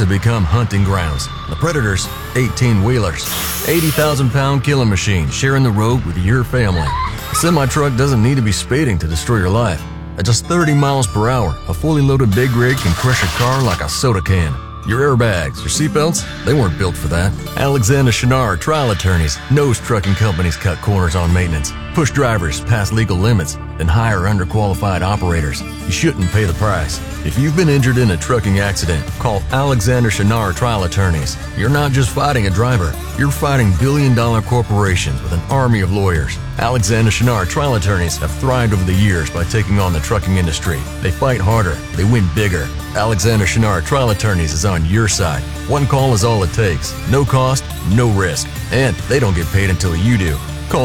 have become hunting grounds. The Predators, 18-wheelers. 80,000-pound killing machine sharing the road with your family. A semi-truck doesn't need to be speeding to destroy your life. At just 30 miles per hour, a fully loaded big rig can crush a car like a soda can. Your airbags, your seatbelts, they weren't built for that. Alexander Chenard Trial Attorneys knows trucking companies cut corners on maintenance, push drivers past legal limits, and hire underqualified operators. You shouldn't pay the price. If you've been injured in a trucking accident, call Alexander Chenard Trial Attorneys. You're not just fighting a driver, you're fighting billion-dollar corporations with an army of lawyers. Alexander Chenard Trial Attorneys have thrived over the years by taking on the trucking industry. They fight harder, they win bigger. Alexander Chenard Trial Attorneys is on your side. One call is all it takes. No cost, no risk. And they don't get paid until you do. Call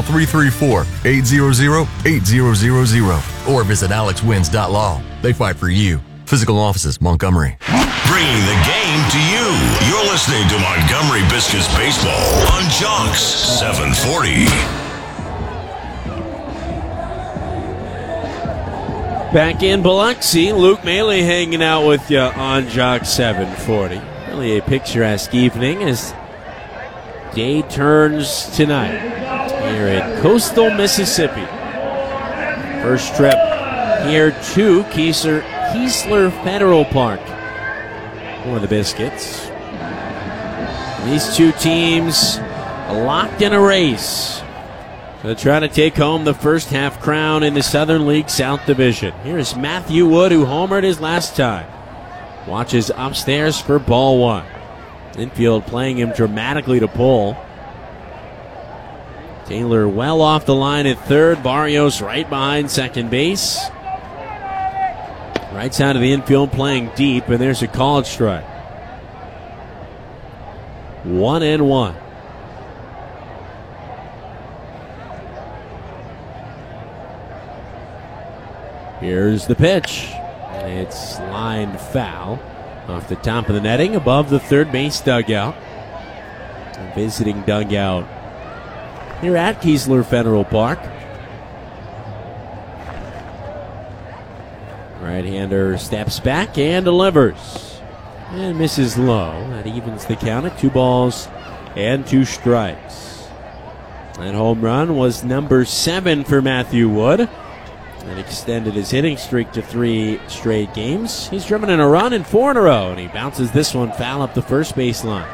334-800-8000 or visit alexwins.law. They fight for you. Physical offices, Montgomery. Bringing the game to you. You're listening to Montgomery Biscuits Baseball on Jocks 740. Back in Biloxi, Luke Maley hanging out with you on Jocks 740. Really a picturesque evening as day turns tonight here in coastal Mississippi. First trip here to Keesler Federal Park for the Biscuits. These two teams locked in a race to try to take home the first half crown in the Southern League South Division. Here's Matthew Wood, who homered his last time. Watches upstairs for ball one. Infield playing him dramatically to pull. Taylor well off the line at third. Barrios right behind second base. Right side of the infield playing deep, and there's a called strike. 1-1. Here's the pitch. It's lined foul off the top of the netting above the third base dugout. A visiting dugout here at Keesler Federal Park. Right-hander steps back and delivers. And misses low. That evens the count at 2 balls and 2 strikes. That home run was number 7 for Matthew Wood. And extended his hitting streak to 3 straight games. He's driven in a run in 4 in a row, and he bounces this one foul up the first baseline.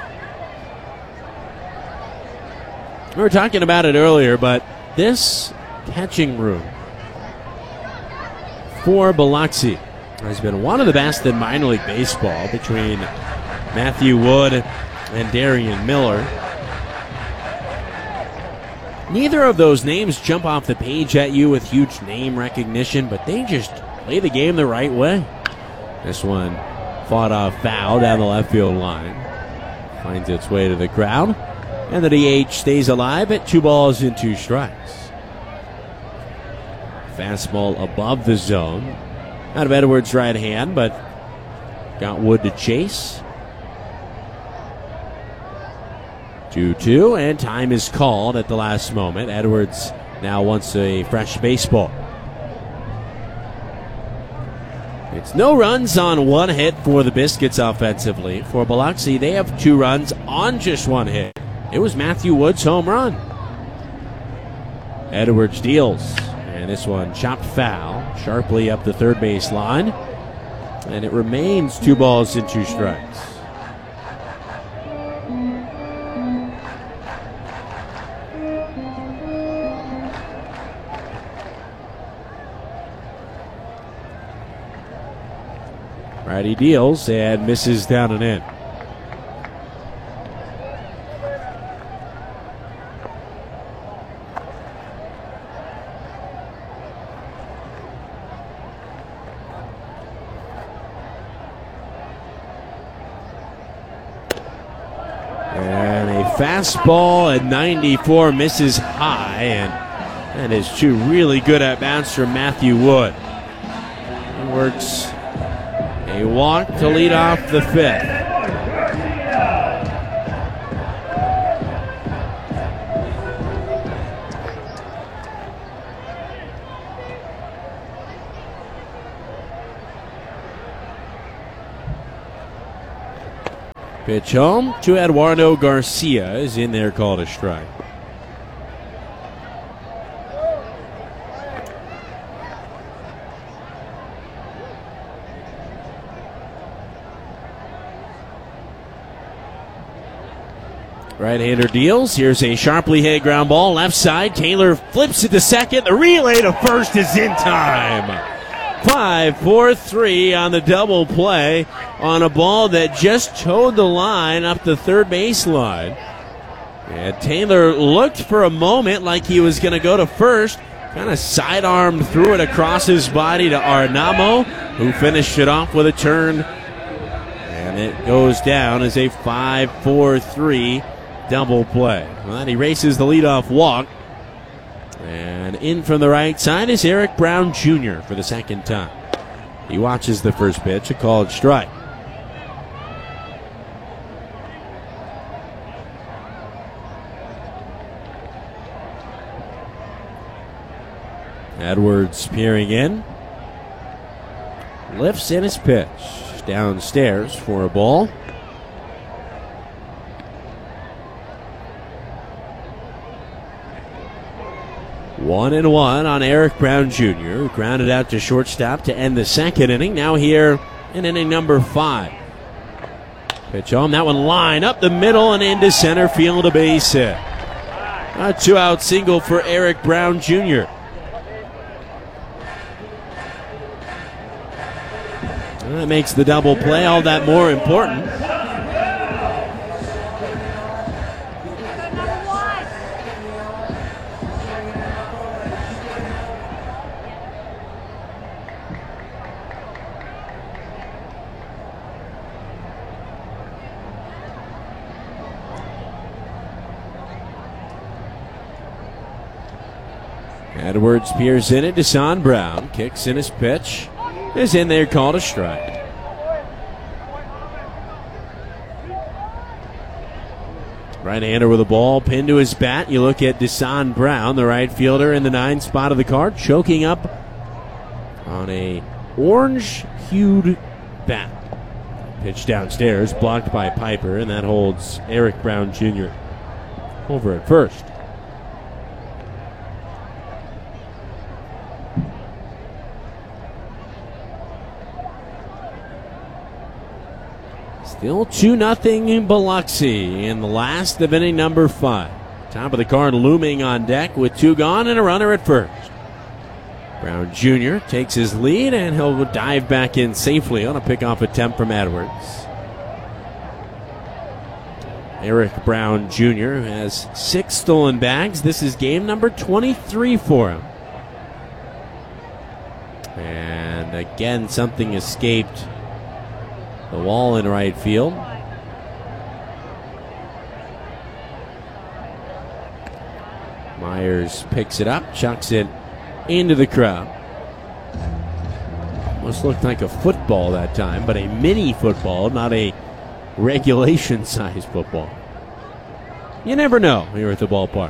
We were talking about it earlier, but this catching room for Biloxi has been one of the best in minor league baseball between Matthew Wood and Darian Miller. Neither of those names jump off the page at you with huge name recognition, but they just play the game the right way. This one fought off foul down the left field line. Finds its way to the crowd. And the DH stays alive at 2 balls and 2 strikes. Fastball above the zone. Out of Edwards' right hand, but got Wood to chase. 2-2, and time is called at the last moment. Edwards now wants a fresh baseball. It's no runs on 1 hit for the Biscuits offensively. For Biloxi, they have 2 runs on just 1 hit. It was Matthew Wood's home run. Edwards deals, and this one chopped foul sharply up the third base line, and it remains 2 balls and 2 strikes. Righty deals and misses down and in. And a fastball at 94 misses high, and that is 2 really good at-bats from Matthew Wood. He works a walk to lead off the 5th. Pitch home to Eduardo Garcia is in there, called a strike. Right-hander deals. Here's a sharply hit ground ball. Left side. Taylor flips it to second. The relay to first is in time. 5-4-3 on the double play on a ball that just towed the line up the third baseline. And Taylor looked for a moment like he was going to go to first. Kind of sidearmed threw it across his body to Arnamo, who finished it off with a turn. And it goes down as a 5-4-3 double play. Well, that erases the leadoff walk. And in from the right side is Eric Brown Jr. for the second time. He watches the first pitch, a called strike. Edwards peering in. Lifts in his pitch. Downstairs for a ball. One and one on Eric Brown Jr., who grounded out to shortstop to end the second inning. Now here in inning number 5. Pitch on, that one line up the middle and into center field, a base hit. A 2-out single for Eric Brown Jr. That makes the double play all that more important. Edwards peers in at Desan Brown. Kicks in his pitch. Is in there, called a strike. Right-hander with a ball pinned to his bat. You look at Desan Brown, the right fielder in the 9 spot of the card, choking up on a orange-hued bat. Pitch downstairs, blocked by Piper, and that holds Eric Brown Jr. over at first. Still 2-0 Biloxi in the last of inning number 5. Top of the card looming on deck with 2 gone and a runner at first. Brown Jr. takes his lead and he'll dive back in safely on a pickoff attempt from Edwards. Eric Brown Jr. has 6 stolen bags. This is game number 23 for him. And again, something escaped the wall in right field. Myers picks it up, chucks it into the crowd. Almost looked like a football that time, but a mini football, not a regulation-sized football. You never know here at the ballpark.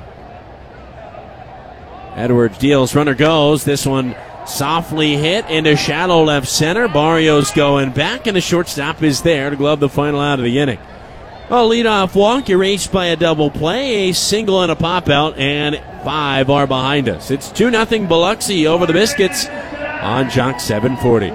Edwards deals, runner goes. This one softly hit into shallow left center. Barrios going back, and the shortstop is there to glove the final out of the inning. A leadoff walk erased by a double play, a single and a pop out, and 5 are behind us. It's 2-0 Biloxi over the Biscuits on Jock 740.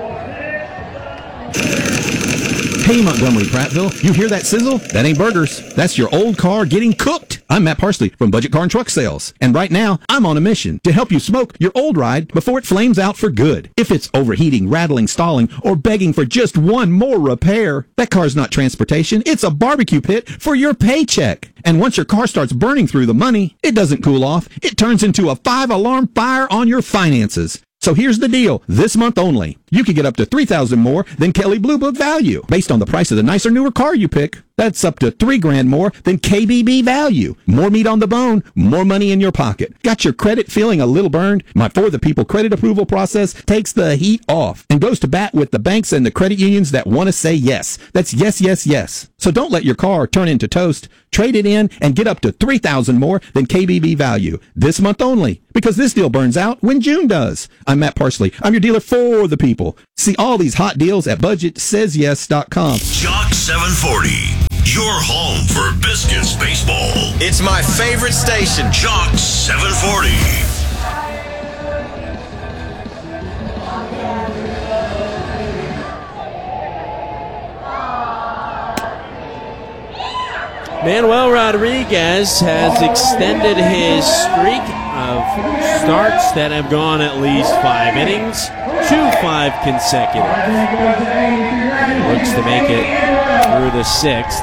Hey, Montgomery Prattville, you hear that sizzle? That ain't burgers. That's your old car getting cooked. I'm Matt Parsley from Budget Car and Truck Sales. And right now, I'm on a mission to help you smoke your old ride before it flames out for good. If it's overheating, rattling, stalling, or begging for just one more repair, that car's not transportation. It's a barbecue pit for your paycheck. And once your car starts burning through the money, it doesn't cool off. It turns into a 5-alarm fire on your finances. So here's the deal. This month only, you can get up to $3,000 more than Kelley Blue Book value based on the price of the nicer, newer car you pick. That's up to $3,000 more than KBB value. More meat on the bone, more money in your pocket. Got your credit feeling a little burned? My For the People credit approval process takes the heat off and goes to bat with the banks and the credit unions that want to say yes. That's yes, yes, yes. So don't let your car turn into toast. Trade it in and get up to $3,000 more than KBB value this month only, because this deal burns out when June does. I'm Matt Parsley. I'm your dealer for the people. See all these hot deals at BudgetSaysYes.com. Jock 740, your home for Biscuits baseball. It's my favorite station. Jocks 740. Manuel Rodriguez has extended his streak of starts that have gone at least 5 innings to 5 consecutive. Looks to make it through the 6th.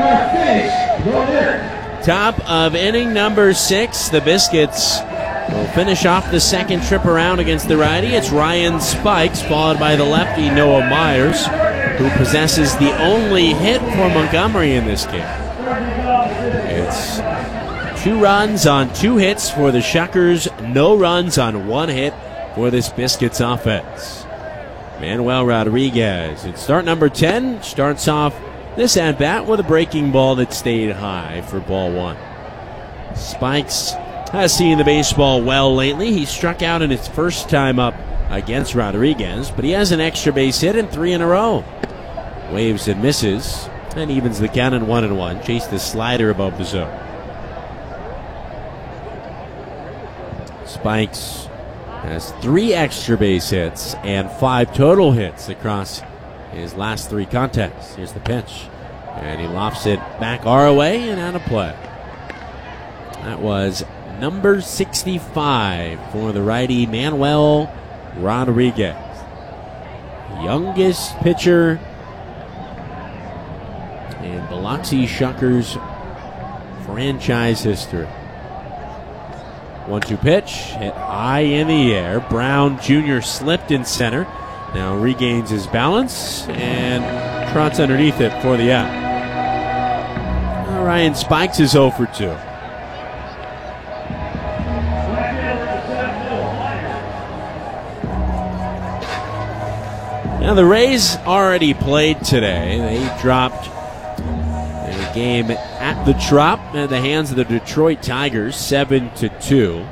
Top of inning number 6, the Biscuits will finish off the second trip around against the righty. It's Ryan Spikes, followed by the lefty Noah Myers, who possesses the only hit for Montgomery in this game. It's 2 runs on 2 hits for the Shuckers, no runs on 1 hit for this Biscuits offense. Manuel Rodriguez at start number 10 starts off this at-bat with a breaking ball that stayed high for ball 1. Spikes has seen the baseball well lately. He struck out in his first time up against Rodriguez, but he has an extra base hit in 3 in a row. Waves and misses, and evens the count in 1-1. Chase the slider above the zone. Spikes has 3 extra base hits and 5 total hits across his last 3 contests. Here's the pitch, and he lofts it back our way and out of play. That was number 65 for the righty Manuel Rodriguez, youngest pitcher in Biloxi Shuckers franchise history. 1-2 pitch, hit high in the air. Brown Jr. slipped in center. Now regains his balance and trots underneath it for the out. Ryan Spikes is 0 for 2. Now the Rays already played today. They dropped a game at the Trop at the hands of the Detroit Tigers, 7-2.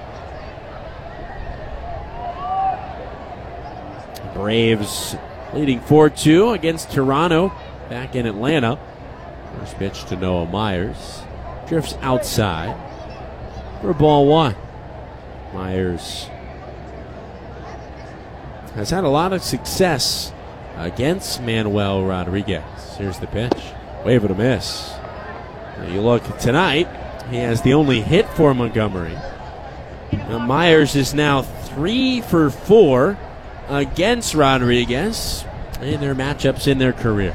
Braves leading 4-2 against Toronto back in Atlanta. First pitch to Noah Myers. Drifts outside for ball 1. Myers has had a lot of success against Manuel Rodriguez. Here's the pitch. Wave and a miss. Now you look tonight, he has the only hit for Montgomery. Now Myers is now 3 for 4 against Rodriguez in their matchups in their careers.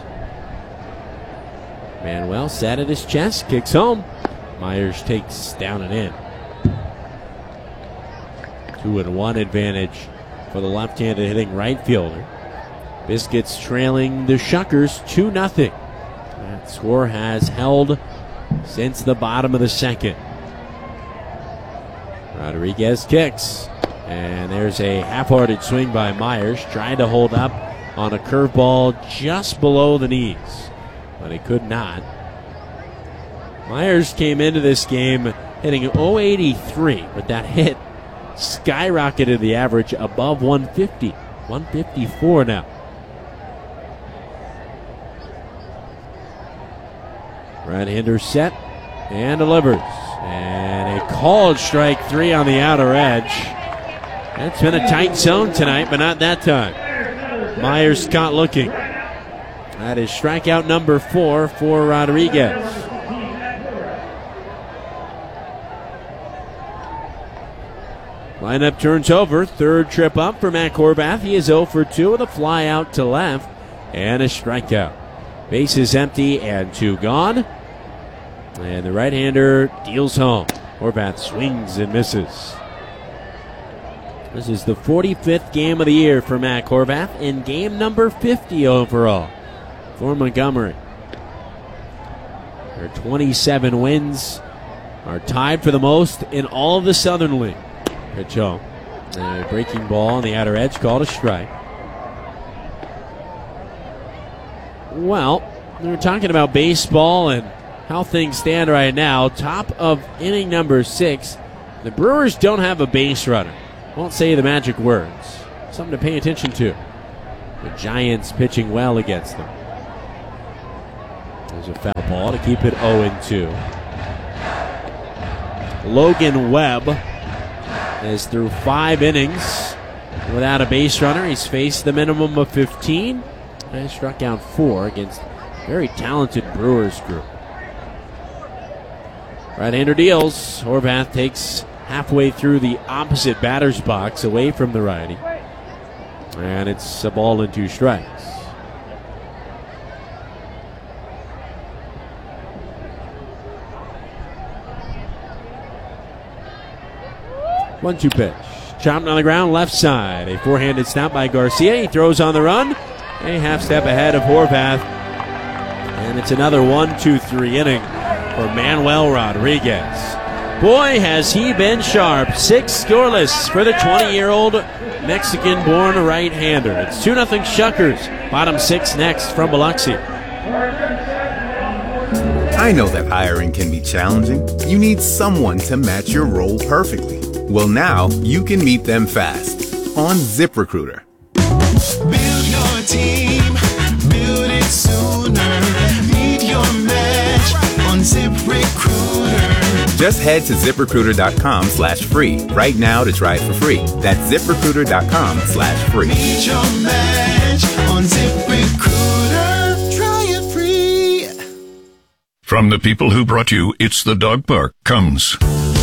Manuel sat at his chest, kicks home. Myers takes down and in. 2-1 advantage for the left-handed hitting right fielder. Biscuits trailing the Shuckers 2-0. That score has held since the bottom of the second. Rodriguez kicks, and there's a half-hearted swing by Myers, trying to hold up on a curveball just below the knees, but he could not. Myers came into this game hitting .083, but that hit skyrocketed the average above 150. 154 now. Right-hander set and delivers. And a called strike 3 on the outer edge. It's been a tight zone tonight, but not that time. Myers caught looking. That is strikeout number 4 for Rodriguez. Lineup turns over. Third trip up for Matt Horvath. He is 0 for 2 with a fly out to left and a strikeout. Bases empty and 2 gone. And the right-hander deals home. Horvath swings and misses. This is the 45th game of the year for Matt Horvath, in game number 50 overall for Montgomery. Their 27 wins are tied for the most in all of the Southern League. Pitch home. A breaking ball on the outer edge, called a strike. Well, we're talking about baseball and how things stand right now. Top of inning number 6. The Brewers don't have a base runner. Won't say the magic words. Something to pay attention to. The Giants pitching well against them. There's a foul ball to keep it 0-2. Logan Webb is through 5 innings without a base runner. He's faced the minimum of 15 and struck out 4 against a very talented Brewers group. Right-hander deals. Horvath takes halfway through the opposite batter's box away from the righty. And it's a ball and 2 strikes. One-two pitch. Chopped on the ground, left side. A forehanded snap by Garcia. He throws on the run. A half step ahead of Horvath. And it's another 1-2-3 inning for Manuel Rodriguez. Boy, has he been sharp. 6 scoreless for the 20-year-old Mexican-born right-hander. It's 2-0 Shuckers. Bottom 6 next from Biloxi. I know that hiring can be challenging. You need someone to match your role perfectly. Well, now you can meet them fast on ZipRecruiter. Build your team, build it sooner. Meet your match on ZipRecruiter. Just head to ZipRecruiter.com/free right now to try it for free. That's ZipRecruiter.com/free. Meet your match on ZipRecruiter. Try it free. From the people who brought you It's the Dog Park comes